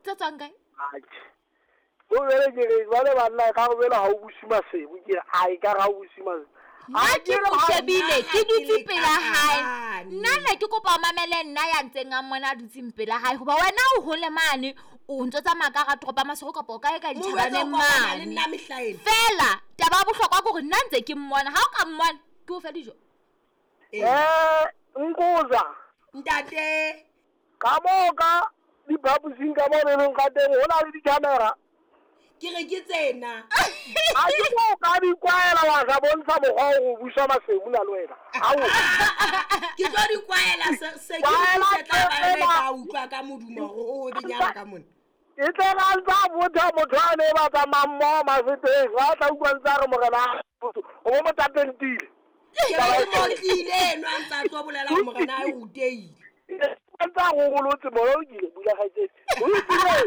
tse tswang kae o bele ke ba le banna ka go bela ha o busima sebo ke ai ka ga o busima ke mo shebile ke dutse pela hae nna ke kopa mamele nna ya ntseng a mona dutse pela hae goba wena o hole mane o ntse tsa maka ga tropa masego ka po kae ka dithabane mane fela taba bohlokwa go re nna ntse ke mmona ha o ka mmona ke o fa dijo nkoza ntate ka moka di babusing ka bona le ka teng hona le di camera ke re ke tsena a di go ka di kwaela wa ga bontsha mogwa go busa masego na le wena au ke tlo di kwaela se ke tla ba le ka utlwa ka modumo go o benyana ka mona e tla ga tsa botha mothwane ba tsa mammo mafeteng wa tla utlwantsa re mogena o mo motatentile ke re mo tlile no ntsa tlo bolela mogena a uteile tsa go go lotse mo o dile bula ga tse o dile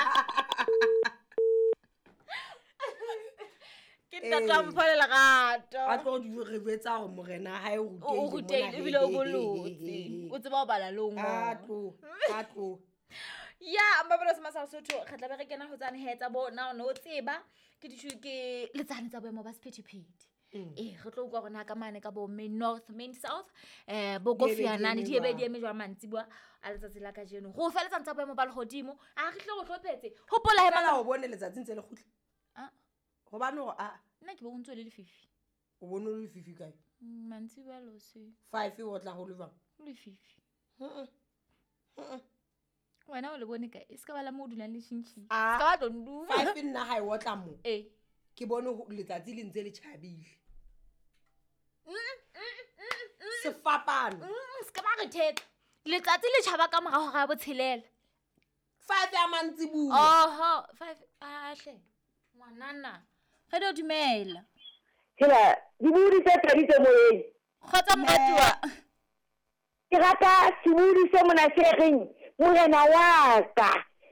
ke tata mpholela gato a tlo di re betsa go mogena ha e o uteile bile o bolotse o tseba o bala le o ngo a tlo ya mbabelo sema sa Sotho re tla be re kena ho tsane hetsa bona no tseba ke dithu ke letsane tsa boemo ba sephethephethe re tlo utlwa gona ka mane ka bo main north main south bo kofianane di ebe di eme jwa mantsibwa a letsatsi la ka jeno go feletsa ntsa boemo ba le godimo a re tle go tlhophetse hopola he mala o bone letsatsi ntse le khutle go bana go nna ke bo ntse le lefifi o bone le lefifi kae mantsibwa lo se 5 o tla go le bang lefifi wena o le bone ka e ska bala mo dulang le shinchi ska ba tondu 5 nna ha e wotla mo ke bone letsatsi le ntse le chabile se fapana ska ba re thetsa letsatsi le chaba ka morago ga botshelela 5 ya mantsibu 5 ahle ngwanana ga do dumela hela di budi se traditse moyeng khotsa moratuwa ke rata sibudi se mona segeng morena wa ka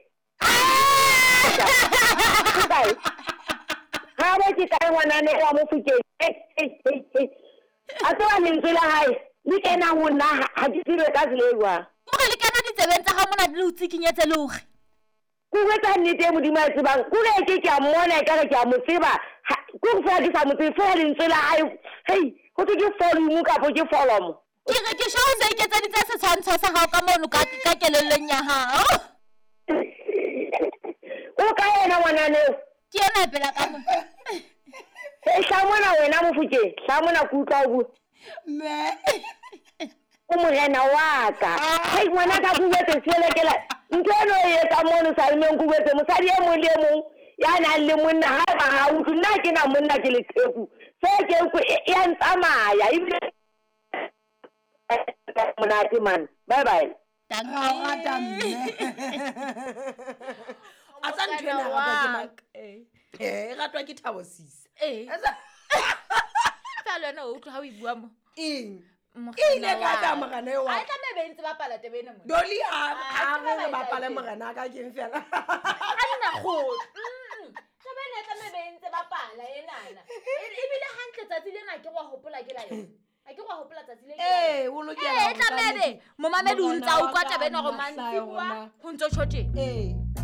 ha ba ke ka ngwana ne wa Mofokeng a tsoa lentswe la hae le kena ho nna ha di tsire ka zlewa o le kana ditsebeng tsa ga mona di utsikinyetse loge ku wetsa nnete modimo a tsebang ku le ke a mmona ka re ke a mo tseba ku fa ke sa mo tseba fa lentswe la hae hey go ke follow ka bo ke follow ke re ke shao se ke tsa ditse se tshwantsho sa ga ka mono ka keleleng ya hao o ka yena ngwana ne ke ena pela ka mo Hlamona wena Mofokeng hlamona ku utlwa go me o morena wa ka hey ngwana ka go wetse selekela nteno e ka mono sa imeng go wetse mosadi e mo le mo ya na le monna ha ba ha o nna ke na monna ke le tshepu se ke go ya ntsamaya ibile monate man bye bye rata mme a tsa ntwena rata ke mak ratwa ke Thabo Sisa fa le no o tlo ha o ibua mo ile ka tla mogana yo a tla me bentse ba pala tebene mo doli a re ba pala mogana ka ke fela a nna go tebene tla me bentse ba pala enana e bile hantle tsatsi lena ke go hopola ke la yona a ke go hopola tsatsi le o lokela tla mebe mo mamedi o ntsa o kwa tebene go mantsibwa ho ntso chote